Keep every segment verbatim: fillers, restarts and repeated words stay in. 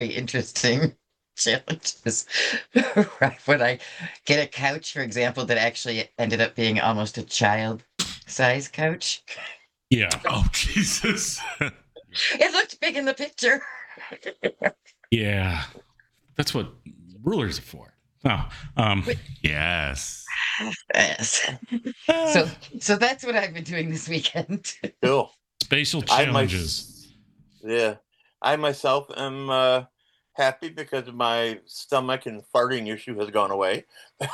very interesting challenges. Right when I get a couch, for example, that actually ended up being almost a child-size couch. Yeah. Oh, Jesus. It looked big in the picture. Yeah. That's what rulers are for. Oh, um, Yes. Yes. uh, So, so that's what I've been doing this weekend. Cool. spatial I challenges. my, yeah, I myself am uh, happy because my stomach and farting issue has gone away.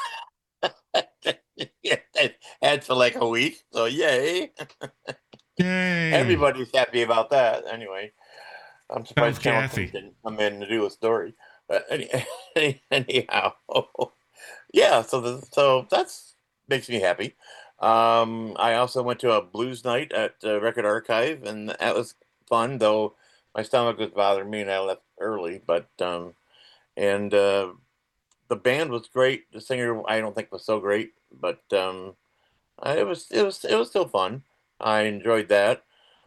Yeah, it had for like a week, so yay! Yay. Everybody's happy about that. Anyway, I'm surprised Tell Channel Kathy. ten didn't come in to do a story. But any, anyhow, yeah. So the, so that's makes me happy. Um, I also went to a blues night at uh, Record Archive, and that was fun. Though my stomach was bothering me, and I left early. But um, and uh, the band was great. The singer I don't think was so great, but um, I- it was it was it was still fun. I enjoyed that.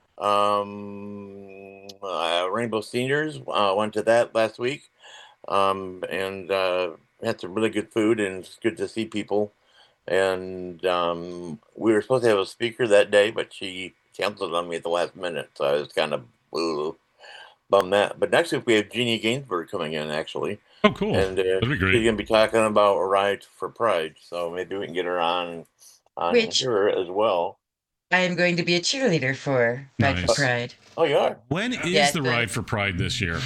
Um, uh, Rainbow Seniors uh, went to that last week, um, and uh, had some really good food, and it's good to see people. And um, we were supposed to have a speaker that day, but she canceled on me at the last minute, so I was kind of uh, bummed that. But next week we have Jeannie Gainsbourg coming in, actually. Oh, cool. And uh, That'd be great. she's going to be talking about a ride for Pride, so maybe we can get her on on Which- here as well. I am going to be a cheerleader for Ride for Nice. Pride. Oh, you are? When is Yes, the but- ride for Pride this year?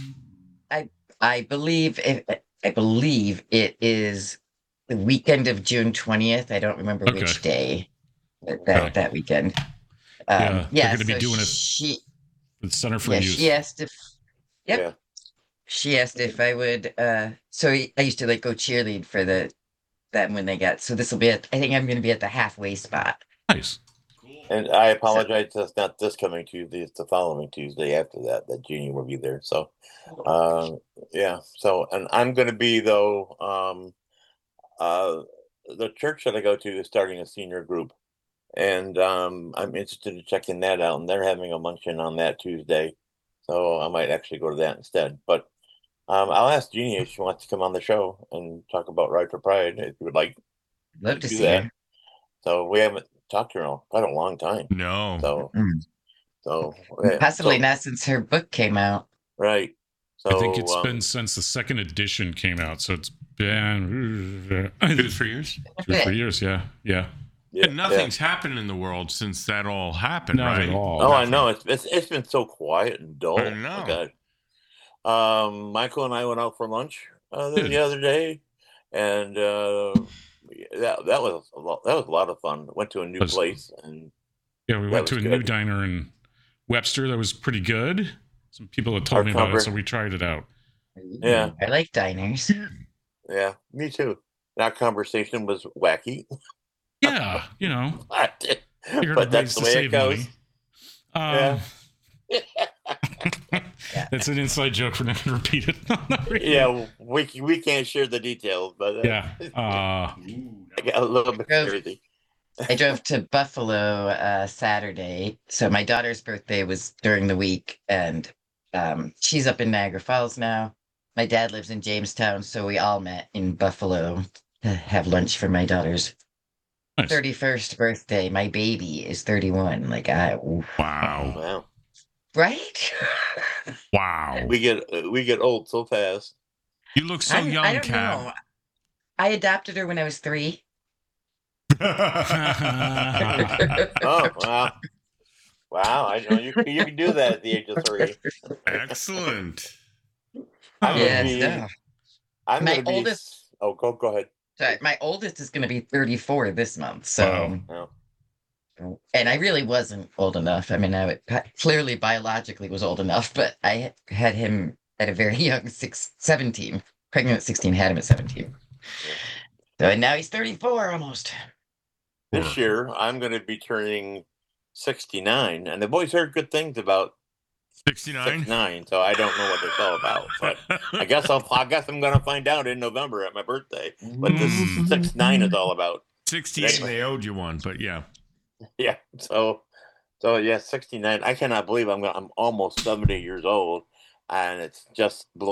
I believe it, I believe it is the weekend of June twentieth. I don't remember Okay. which day that that, Okay. that weekend. Yeah, Um, they're yeah, gonna be so doing it She, The Center for yeah, Youth. she asked if. Yep. Yeah. She asked if I would. Uh, so I used to like go cheerlead for the them when they got. So this will be at. I think I'm going to be at the halfway spot. Nice. And I apologize, it's not this coming Tuesday, it's the following Tuesday after that, that Jeannie will be there. So, um, yeah. So, and I'm going to be, though, um, uh, the church that I go to is starting a senior group. And um, I'm interested in checking that out. And they're having a luncheon on that Tuesday. So I might actually go to that instead. But um, I'll ask Jeannie if she wants to come on the show and talk about Ride for Pride, if you would like. Love to do see that. her. So we haven't talked to her in quite a long time. No. So, Mm. so yeah, Possibly so- not since her book came out. right. So I think it's um, been since the second edition came out, so it's been Two, three years. two or three years. Yeah, yeah. yeah, And nothing's happened in the world since that all happened, Not right? at all. Yeah. Oh, I know. It's, it's it's been so quiet and dull. I know. God. Um, Michael and I went out for lunch uh, the, Good. the other day, and uh, that that was a lot, that was a lot of fun. Went to a new Was- place, and Yeah, we That went to a was new good. diner in Webster that was pretty good. Some people had told me about Hardcover. it, so we tried it out. Yeah. I like diners. yeah, me too. That conversation was wacky, Yeah, you know, but figured but out that's ways the to way save it goes. money. Um, Yeah. That's an inside joke. We're not going to repeat it. Not really. Yeah, we we can't share the details, but uh, Yeah. Uh, I got a little bit Drove- of everything. I drove to Buffalo uh, Saturday. So my daughter's birthday was during the week, and um, she's up in Niagara Falls now. My dad lives in Jamestown, so we all met in Buffalo to have lunch for my daughter's nice. thirty-first birthday. My baby is thirty-one. Like, I, oof. Wow. Wow, Right? Wow. we get uh, we get old so fast. You look so I, young, I don't Cab. know. I adopted her when I was three. Oh wow, wow! I know you you can do that at the age of three. Excellent. I'm Yeah, gonna be. so- I'm My gonna be. oldest- Oh, go go ahead. Sorry, my oldest is going to be thirty-four this month. So, Wow. No. and I really wasn't old enough. I mean, I would, clearly biologically was old enough, but I had him at a very young six, seventeen, pregnant at sixteen, had him at seventeen. So, and now he's thirty-four almost. This year I'm gonna be turning sixty-nine, and the boys heard good things about sixty-nine. sixty-nine, so I don't know what it's all about. But I guess I'll. I guess I'm gonna find out in November at my birthday what this Mm. sixty-nine is all about. sixty-eight, they owed you one, but yeah. Yeah. So, so yeah, sixty-nine. I cannot believe I'm. gonna- I'm almost seventy years old, and it's just blowing